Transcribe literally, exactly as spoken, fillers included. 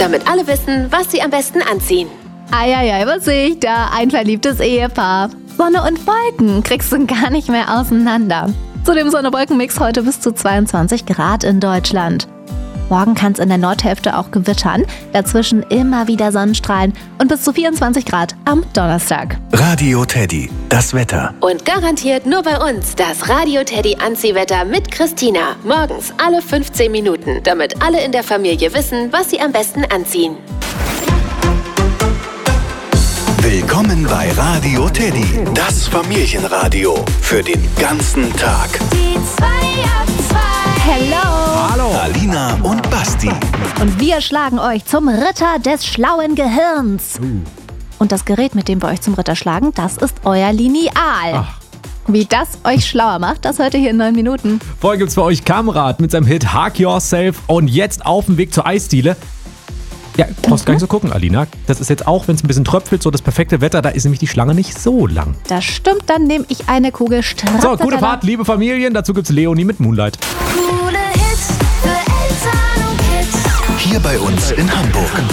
damit alle wissen, was sie am besten anziehen. Eieiei, was sehe ich da? Ein verliebtes Ehepaar. Sonne und Wolken kriegst du gar nicht mehr auseinander. Zu dem Sonne-Wolken-Mix heute bis zu zweiundzwanzig Grad in Deutschland. Morgen kann es in der Nordhälfte auch gewittern, dazwischen immer wieder Sonnenstrahlen und bis zu vierundzwanzig Grad am Donnerstag. Radio Teddy, das Wetter. Und garantiert nur bei uns das Radio Teddy Anziehwetter mit Christina. Morgens alle fünfzehn Minuten, damit alle in der Familie wissen, was sie am besten anziehen. Willkommen bei Radio Teddy, das Familienradio für den ganzen Tag. Die zwei ab zwei. Hello. Hallo. Alina und Basti. Und wir schlagen euch zum Ritter des schlauen Gehirns. Uh. Und das Gerät, mit dem wir euch zum Ritter schlagen, das ist euer Lineal. Ach. Wie das euch schlauer macht, das heute hier in neun Minuten. Vorher gibt's für euch Kamrat mit seinem Hit Hug Yourself und jetzt auf dem Weg zur Eisdiele. Ja, brauchst gar nicht so gucken, Alina. Das ist jetzt auch, wenn es ein bisschen tröpfelt, so das perfekte Wetter. Da ist nämlich die Schlange nicht so lang. Das stimmt, dann nehme ich eine Kugel Stracciatella. So, gute Fahrt, liebe Familien. Dazu gibt's Leonie mit Moonlight. Coole Hits für Eltern und Kids. Hier bei uns in Hamburg.